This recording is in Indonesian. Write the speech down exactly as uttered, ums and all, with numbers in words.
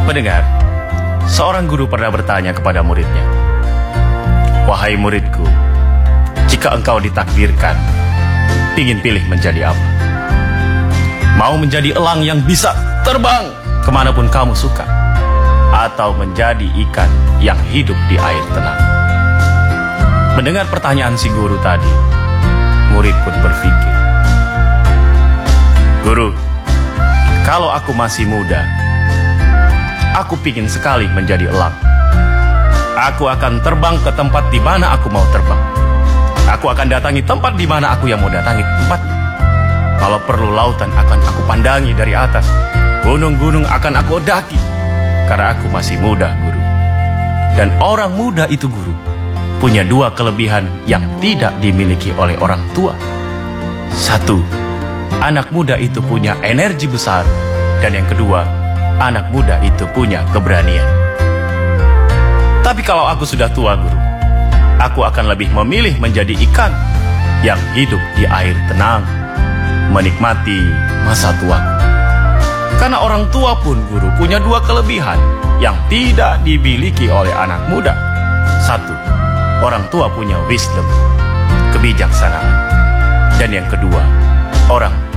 Pendengar, seorang guru pernah bertanya kepada muridnya, "Wahai muridku, jika engkau ditakdirkan, ingin pilih menjadi apa? Mau menjadi elang yang bisa terbang kemanapun kamu suka, atau menjadi ikan yang hidup di air tenang?" Mendengar pertanyaan si guru tadi, murid pun berpikir, "Guru, kalau aku masih muda, aku pingin sekali menjadi elang. Aku akan terbang ke tempat di mana aku mau terbang. Aku akan datangi tempat di mana aku yang mau datangi tempatnya. Kalau perlu lautan akan aku pandangi dari atas. Gunung-gunung akan aku daki. Karena aku masih muda, guru. Dan orang muda itu, guru, punya dua kelebihan yang tidak dimiliki oleh orang tua. Satu, anak muda itu punya energi besar. Dan yang kedua, anak muda itu punya keberanian. Tapi kalau aku sudah tua, guru, aku akan lebih memilih menjadi ikan yang hidup di air tenang, menikmati masa tuaku. Karena orang tua pun, guru, punya dua kelebihan yang tidak dimiliki oleh anak muda. Satu, orang tua punya wisdom, kebijaksanaan. Dan yang kedua, orang